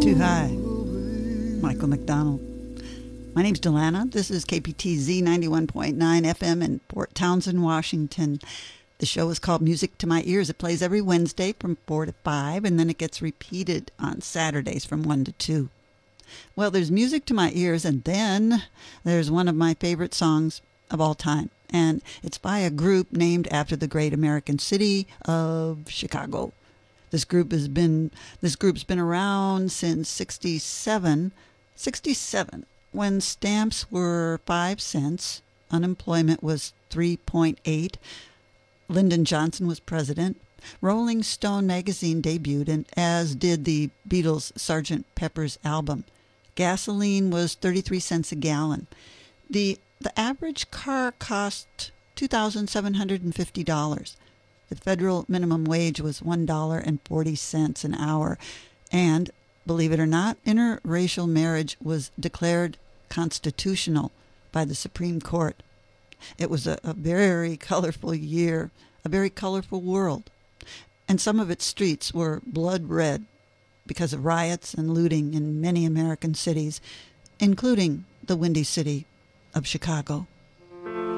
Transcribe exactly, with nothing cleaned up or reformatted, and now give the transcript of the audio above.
Too High, Michael McDonald. My name's Delana. This is K P T Z ninety-one point nine F M in Port Townsend, Washington. The show is called Music to My Ears. It plays every Wednesday from four to five, and then it gets repeated on Saturdays from one to two. Well, there's music to my ears, and then there's one of my favorite songs of all time. And it's by a group named after the great American city of Chicago. This group has been this group's been around since sixty-seven. sixty-seven, when stamps were five cents, unemployment was three point eight. Lyndon Johnson was president. Rolling Stone magazine debuted, and as did the Beatles' Sergeant Pepper's album. Gasoline was thirty-three cents a gallon. The the average car cost two thousand seven hundred fifty dollars. The federal minimum wage was one dollar and forty cents an hour. And, believe it or not, interracial marriage was declared constitutional by the Supreme Court. It was a, a very colorful year, a very colorful world. And some of its streets were blood red because of riots and looting in many American cities, including the Windy City of Chicago.